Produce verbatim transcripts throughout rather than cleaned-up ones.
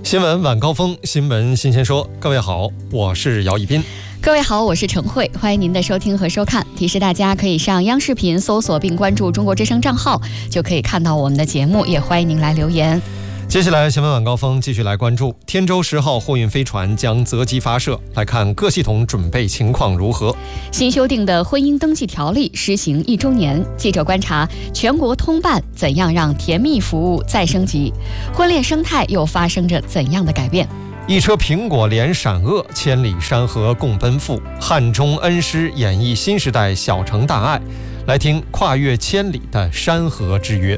新闻晚高峰，新闻新鲜说。各位好，我是姚一斌。 各位好，我是陈慧，欢迎您的收听和收看。提示大家可以上央视频搜索并关注中国之声账号，就可以看到我们的节目，也欢迎您来留言。 接下来新闻晚高峰继续来关注天舟十号货运飞船将择机发射，来看各系统准备情况如何。 新修订的婚姻登记条例施行一周年，记者观察全国通办怎样让甜蜜服务再升级，婚恋生态又发生着怎样的改变。 一车苹果联闪鄂，千里山河共奔赴，汉中恩师演绎新时代小城大爱，来听跨越千里的山河之约。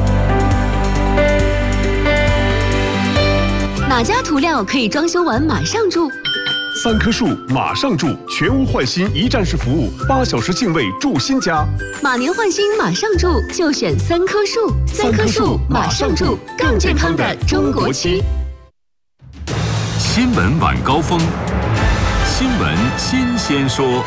哪家涂料可以装修完马上住？ 三棵树马上住，全屋换新一站式服务，八小时净位住新家。 马年换新马上住，就选三棵树。三棵树马上住，更健康的中国区。 新闻晚高峰，新闻新鲜说。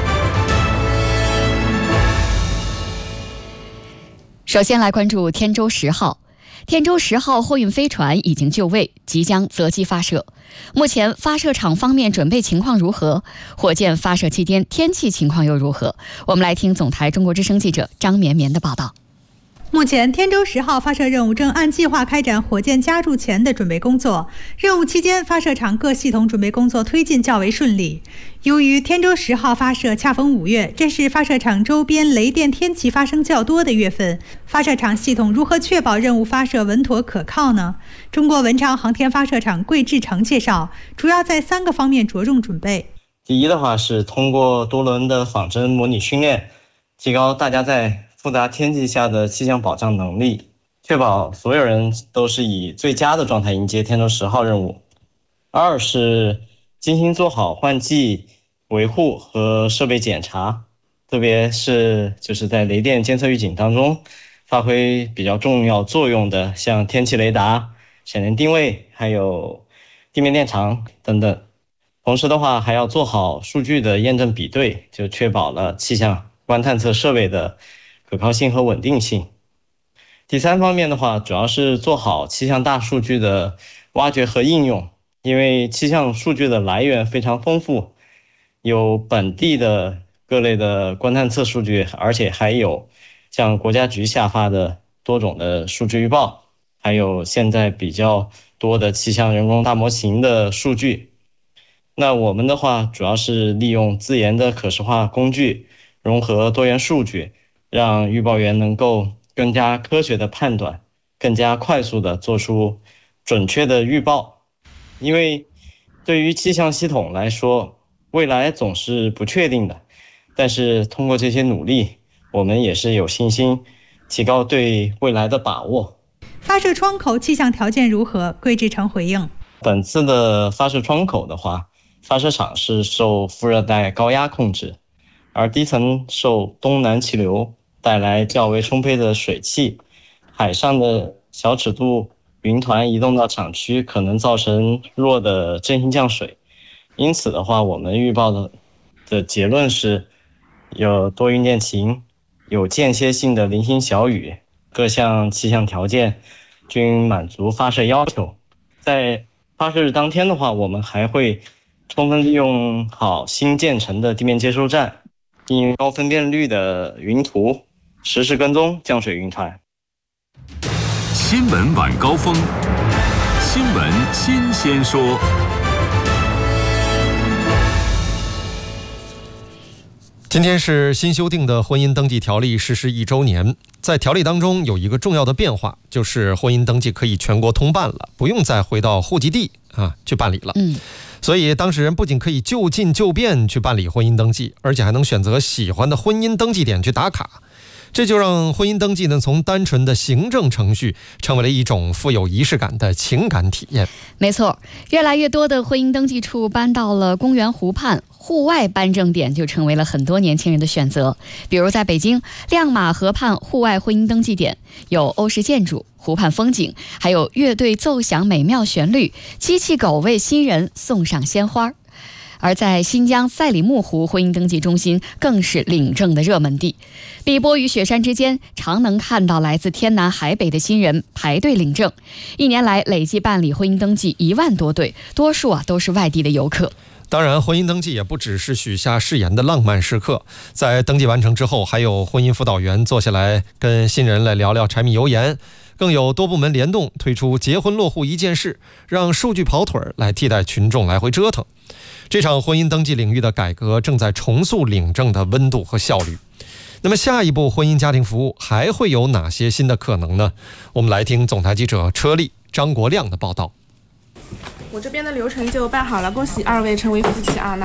首先来关注天舟十号。天舟十号货运飞船已经就位，即将择机发射。目前发射场方面准备情况如何？火箭发射期间天气情况又如何？我们来听总台中国之声记者张绵绵的报道。 目前天舟十号发射任务正按计划开展火箭加注前的准备工作，任务期间发射场各系统准备工作推进较为顺利。由于天舟十号发射恰逢五月，这是发射场周边雷电天气发生较多的月份，发射场系统如何确保任务发射稳妥可靠呢？中国文昌航天发射场桂志成介绍，主要在三个方面着重准备。 第一的话是通过多轮的仿真模拟训练，提高大家在复杂天气下的气象保障能力，确保所有人都是以最佳的状态迎接天舟十号任务。二是精心做好换季维护和设备检查，特别是就是在雷电监测预警当中发挥比较重要作用的，像天气雷达、闪电定位，还有地面电场等等。同时的话还要做好数据的验证比对，就确保了气象观探测设备的可靠性和稳定性。第三方面的话，主要是做好气象大数据的挖掘和应用，因为气象数据的来源非常丰富，有本地的各类的观探测数据，而且还有像国家局下发的多种的数据预报，还有现在比较多的气象人工大模型的数据。那我们的话主要是利用自研的可视化工具，融合多元数据，让预报员能够更加科学的判断，更加快速的做出准确的预报。因为对于气象系统来说，未来总是不确定的，但是通过这些努力，我们也是有信心提高对未来的把握。 发射窗口气象条件如何？桂志成回应， 本次的发射窗口的话，发射场是受副热带高压控制，而低层受东南气流带来较为充沛的水汽，海上的小尺度云团移动到场区可能造成弱的阵性降水。因此的话，我们预报的的结论是有多云见晴，有间歇性的零星小雨，各项气象条件均满足发射要求。在发射日当天的话，我们还会充分利用好新建成的地面接收站，应用高分辨率的云图，实时跟踪降水云团。 新闻晚高峰，新闻新鲜说。 今天是新修订的婚姻登记条例实施一周年，在条例当中有一个重要的变化，就是婚姻登记可以全国通办了，不用再回到户籍地啊去办理了。 嗯， 所以当事人不仅可以就近就便去办理婚姻登记，而且还能选择喜欢的婚姻登记点去打卡。这就让婚姻登记呢，从单纯的行政程序成为了一种富有仪式感的情感体验。 没错，越来越多的婚姻登记处搬到了公园湖畔，户外办证点就成为了很多年轻人的选择。比如在北京亮马河畔户外婚姻登记点，有欧式建筑、湖畔风景，还有乐队奏响美妙旋律，机器狗为新人送上鲜花。 而在新疆赛里木湖婚姻登记中心更是领证的热门地。碧波与雪山之间，常能看到来自天南海北的新人排队领证。一年来累计办理婚姻登记一万多对，多数啊都是外地的游客。 当然，婚姻登记也不只是许下誓言的浪漫时刻，在登记完成之后，还有婚姻辅导员坐下来跟新人来聊聊柴米油盐，更有多部门联动推出结婚落户一件事，让数据跑腿来替代群众来回折腾。这场婚姻登记领域的改革正在重塑领证的温度和效率。那么下一步婚姻家庭服务还会有哪些新的可能呢？我们来听总台记者车丽、张国亮的报道。 我这边的流程就办好了，恭喜二位成为夫妻啊！那